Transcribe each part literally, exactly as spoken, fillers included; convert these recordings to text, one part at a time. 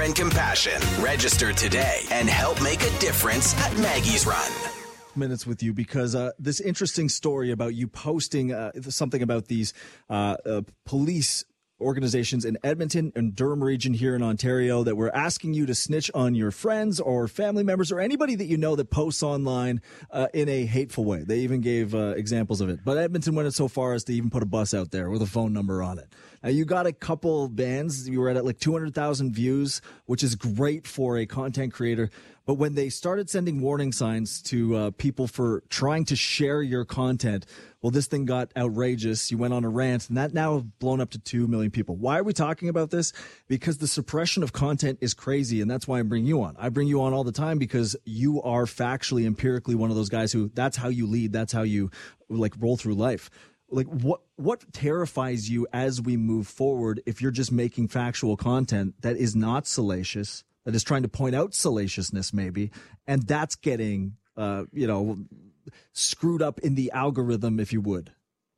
and compassion. Register today and help make a difference at Maggie's Run. Minutes with you because uh, this interesting story about you posting uh, something about these uh, uh, police organizations in Edmonton and Durham region here in Ontario that were asking you to snitch on your friends or family members or anybody that you know that posts online uh, in a hateful way. They even gave uh, examples of it. But Edmonton went so far as to even put a bus out there with a phone number on it. Now, you got a couple bands. You were at like two hundred thousand views, which is great for a content creator. But when they started sending warning signs to uh, people for trying to share your content, well, this thing got outrageous. You went on a rant, and that now blown up to two million people. Why are we talking about this? Because the suppression of content is crazy, and that's why I bring you on. I bring you on all the time because you are factually, empirically one of those guys who that's how you lead. That's how you like roll through life. Like what what terrifies you as we move forward if you're just making factual content that is not salacious, that is trying to point out salaciousness maybe, and that's getting, uh, you know, screwed up in the algorithm, if you would.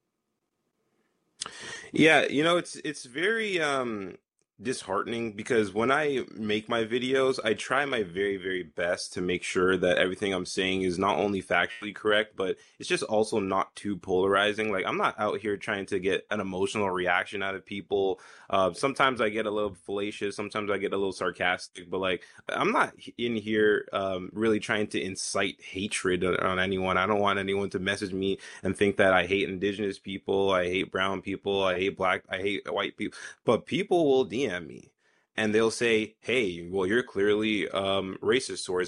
Yeah, you know, it's it's very um, disheartening because when I make my videos, I try my very, very best to make sure that everything I'm saying is not only factually correct, but it's just also not too polarizing. Like, I'm not out here trying to get an emotional reaction out of people. Uh, sometimes I get a little fallacious, sometimes I get a little sarcastic, but like, I'm not in here um, really trying to incite hatred on, on anyone. I don't want anyone to message me and think that I hate Indigenous people, I hate brown people, I hate black, I hate white people. But people will D M me and they'll say, hey, well, you're clearly um, racist towards